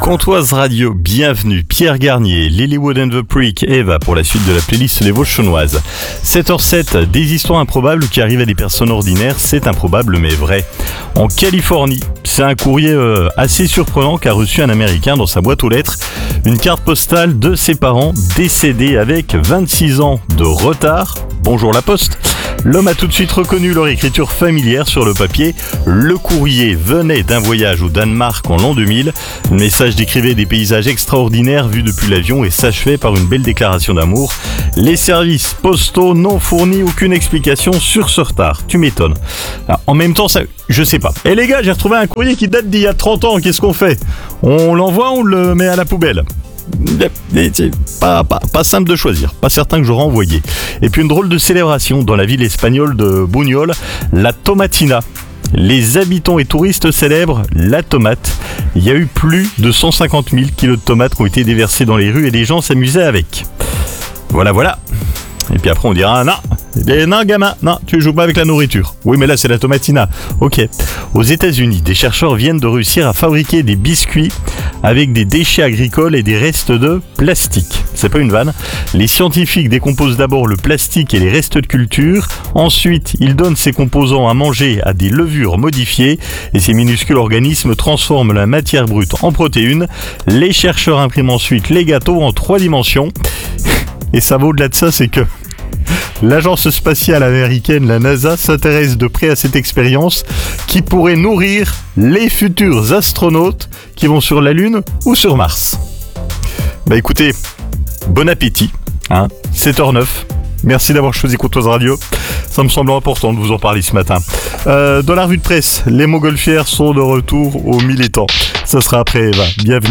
Comtoise Radio, bienvenue. Pierre Garnier, Lilywood and the Prick, Eva pour la suite de la playlist des Vosges-Chaunoises. 7h07, des histoires improbables qui arrivent à des personnes ordinaires, c'est improbable mais vrai. En Californie, c'est un courrier assez surprenant qu'a reçu un Américain dans sa boîte aux lettres. Une carte postale de ses parents décédés avec 26 ans de retard. Bonjour la poste. L'homme a tout de suite reconnu leur écriture familière sur le papier. Le courrier venait d'un voyage au Danemark en l'an 2000. Le message décrivait des paysages extraordinaires vus depuis l'avion et s'achevait par une belle déclaration d'amour. Les services postaux n'ont fourni aucune explication sur ce retard. Tu m'étonnes. Alors, en même temps, ça, je sais pas. Eh les gars, j'ai retrouvé un courrier qui date d'il y a 30 ans. Qu'est-ce qu'on fait ? On l'envoie, on le met à la poubelle. C'est pas simple de choisir, pas certain que j'aurais envoyé. Et puis une drôle de célébration dans la ville espagnole de Buñol, la Tomatina. Les habitants et touristes célèbrent la tomate. Il y a eu plus de 150 000 kilos de tomates qui ont été déversés dans les rues et les gens s'amusaient avec. Voilà. Et puis après on dira non gamin, non, tu joues pas avec la nourriture. Oui mais là c'est la tomatina. Ok. Aux États-Unis, des chercheurs viennent de réussir à fabriquer des biscuits avec des déchets agricoles et des restes de plastique. C'est pas une vanne. Les scientifiques décomposent d'abord le plastique et les restes de culture. Ensuite, ils donnent ces composants à manger à des levures modifiées et ces minuscules organismes transforment la matière brute en protéines. Les chercheurs impriment ensuite les gâteaux en 3 dimensions. Et ça va au-delà de ça, c'est que l'agence spatiale américaine, la NASA, s'intéresse de près à cette expérience qui pourrait nourrir les futurs astronautes qui vont sur la Lune ou sur Mars. Bah écoutez, bon appétit, 7h09. Merci d'avoir choisi Comtoise Radio. Ça me semble important de vous en parler ce matin. Dans la revue de presse, les montgolfières sont de retour au militant. Ça sera après Eva. Bienvenue.